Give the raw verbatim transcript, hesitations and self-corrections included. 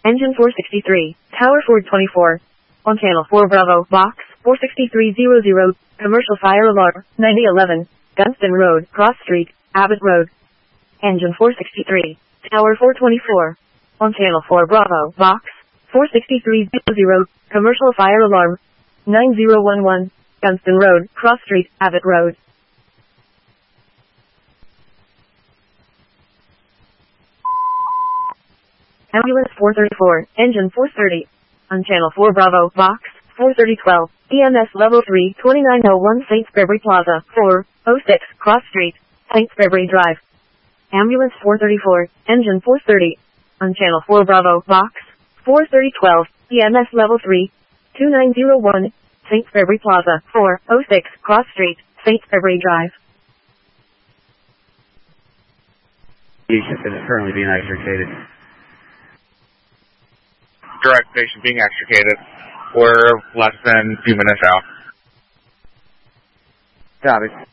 Engine four sixty-three, Tower Ford twenty-four. On channel four Bravo, box four sixty-three hundred, commercial fire alarm, ninety eleven, Gunston Road, Cross Street, Abbott Road. Engine four sixty-three, Tower four twenty-four. On channel four Bravo, box four sixty-three hundred, commercial fire alarm, nine zero one one, Gunston Road, Cross Street, Abbott Road. Ambulance four thirty-four, engine four thirty. On channel four Bravo, box four thirty twelve, E M S level three, twenty-nine oh one Saints Beverly Plaza, four oh six, Cross Street, Saints Beverly Drive. Ambulance four thirty-four, engine four thirty. On channel four Bravo, box four thirty twelve, E M S level three, twenty-nine oh one, Saints Beverly Plaza, four oh six, Cross Street, Saints Beverly Drive. Patient is currently being extricated. Direct patient being extricated. We're less than two minutes out. Copy.